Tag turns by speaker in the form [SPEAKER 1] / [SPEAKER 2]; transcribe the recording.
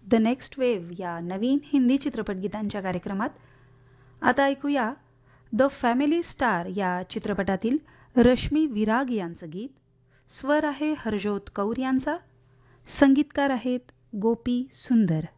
[SPEAKER 1] The next wave या नवीन हिंदी चित्रपट गीतांच्या कार्यक्रमात आता ऐकूया द फॅमिली स्टार या चित्रपटातील रश्मी विराग यांचं गीत. स्वर आहे हरजोत कौर यांचा, संगीतकार आहेत गोपी सुंदर.